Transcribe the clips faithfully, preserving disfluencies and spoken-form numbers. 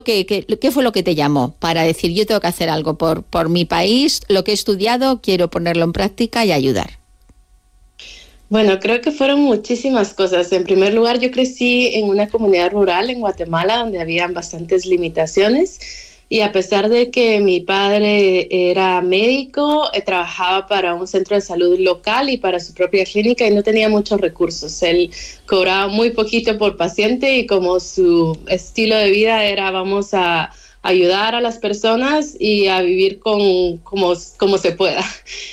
¿Qué, qué, ¿Qué fue lo que te llamó para decir yo tengo que hacer algo por, por mi país, lo que he estudiado, quiero ponerlo en práctica y ayudar? Bueno, creo que fueron muchísimas cosas. En primer lugar, yo crecí en una comunidad rural en Guatemala donde habían bastantes limitaciones y a pesar de que mi padre era médico, eh, trabajaba para un centro de salud local y para su propia clínica y no tenía muchos recursos. Él cobraba muy poquito por paciente y como su estilo de vida era vamos a ayudar a las personas y a vivir con como, como se pueda.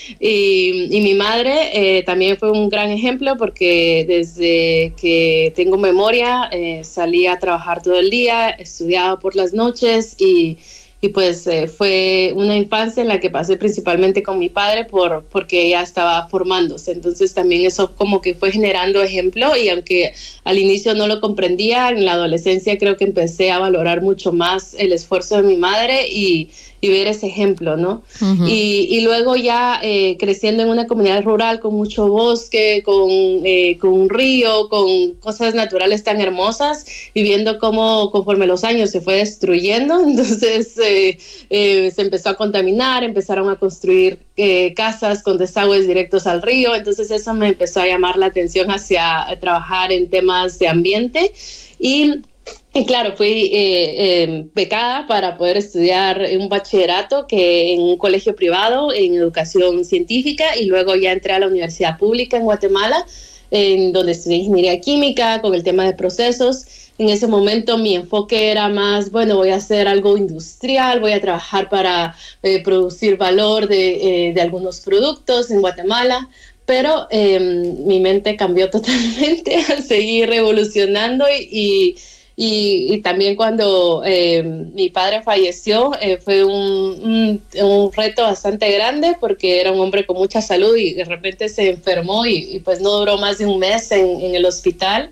Y, y mi madre eh, también fue un gran ejemplo porque desde que tengo memoria eh, salía a trabajar todo el día, estudiaba por las noches y, y pues eh, fue una infancia en la que pasé principalmente con mi padre por, porque ella estaba formándose. Entonces también eso como que fue generando ejemplo y aunque al inicio no lo comprendía, en la adolescencia creo que empecé a valorar mucho más el esfuerzo de mi madre y y ver ese ejemplo, ¿no? Uh-huh. Y, y luego ya eh, creciendo en una comunidad rural con mucho bosque, con, eh, con un río, con cosas naturales tan hermosas, y viendo cómo conforme los años se fue destruyendo, entonces eh, eh, se empezó a contaminar, empezaron a construir eh, casas con desagües directos al río, entonces eso me empezó a llamar la atención hacia trabajar en temas de ambiente y Y claro, fui eh, eh, becada para poder estudiar un bachillerato que en un colegio privado en educación científica y luego ya entré a la universidad pública en Guatemala, en donde estudié ingeniería química con el tema de procesos. En ese momento mi enfoque era más, bueno, voy a hacer algo industrial, voy a trabajar para eh, producir valor de, eh, de algunos productos en Guatemala. Pero eh, mi mente cambió totalmente al seguir evolucionando y, y Y, y también cuando eh, mi padre falleció eh, fue un, un, un reto bastante grande porque era un hombre con mucha salud y de repente se enfermó y, y pues no duró más de un mes en, en el hospital.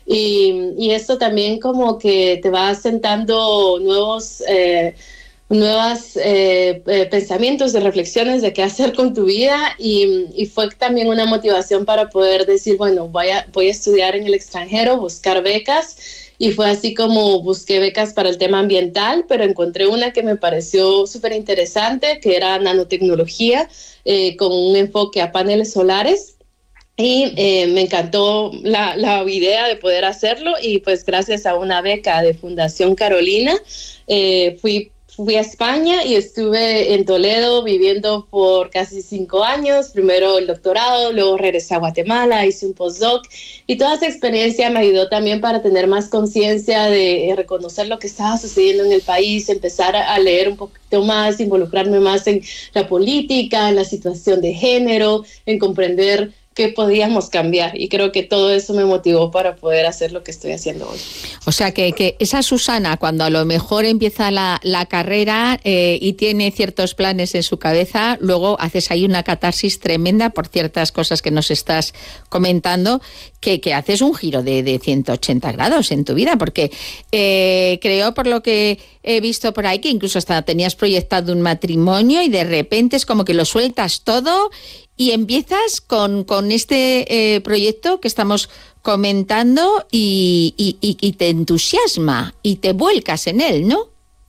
Y, y esto también como que te va sentando nuevos... Eh, nuevos eh, eh, pensamientos, de reflexiones de qué hacer con tu vida y, y fue también una motivación para poder decir, bueno, voy a, voy a estudiar en el extranjero, buscar becas y fue así como busqué becas para el tema ambiental, pero encontré una que me pareció súper interesante, que era nanotecnología eh, con un enfoque a paneles solares. Y eh, me encantó la, la idea de poder hacerlo y pues gracias a una beca de Fundación Carolina eh, fui Fui a España y estuve en Toledo viviendo por casi cinco años, primero el doctorado, luego regresé a Guatemala, hice un postdoc y toda esa experiencia me ayudó también para tener más conciencia de reconocer lo que estaba sucediendo en el país, empezar a leer un poquito más, involucrarme más en la política, en la situación de género, en comprender qué podíamos cambiar y creo que todo eso me motivó para poder hacer lo que estoy haciendo hoy. O sea que, que esa Susana cuando a lo mejor empieza la, la carrera eh, y tiene ciertos planes en su cabeza, luego haces ahí una catarsis tremenda por ciertas cosas que nos estás comentando, que, que haces un giro de, de ciento ochenta grados en tu vida, porque eh, creo por lo que he visto por ahí que incluso hasta tenías proyectado un matrimonio y de repente es como que lo sueltas todo y empiezas con, con este eh, proyecto que estamos comentando y, y, y te entusiasma y te vuelcas en él, ¿no?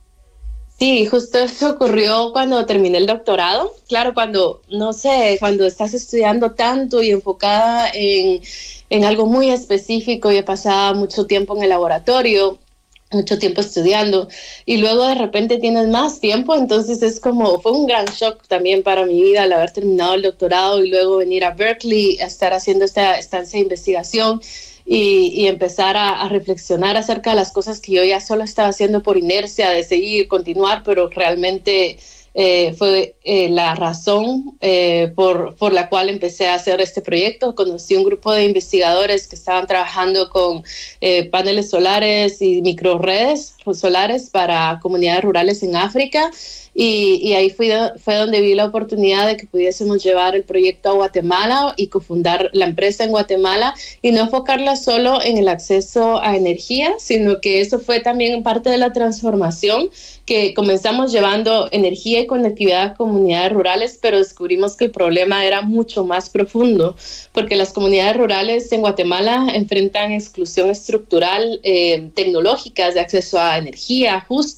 Sí, justo eso ocurrió cuando terminé el doctorado. Claro, cuando, no sé, cuando estás estudiando tanto y enfocada en, en algo muy específico y he pasado mucho tiempo en el laboratorio, mucho tiempo estudiando y luego de repente tienes más tiempo, entonces es como, fue un gran shock también para mi vida al haber terminado el doctorado y luego venir a Berkeley a estar haciendo esta estancia de investigación y, y empezar a, a reflexionar acerca de las cosas que yo ya solo estaba haciendo por inercia de seguir, continuar, pero realmente eh, fue eh, la razón eh, por, por la cual empecé a hacer este proyecto. Conocí un grupo de investigadores que estaban trabajando con eh, paneles solares y microredes solares para comunidades rurales en África y, y ahí fui de, fue donde vi la oportunidad de que pudiésemos llevar el proyecto a Guatemala y cofundar la empresa en Guatemala y no enfocarla solo en el acceso a energía, sino que eso fue también parte de la transformación que comenzamos llevando energía y conectividad a comunidades rurales, pero descubrimos que el problema era mucho más profundo, porque las comunidades rurales en Guatemala enfrentan exclusión estructural eh, tecnológica de acceso a energía justa,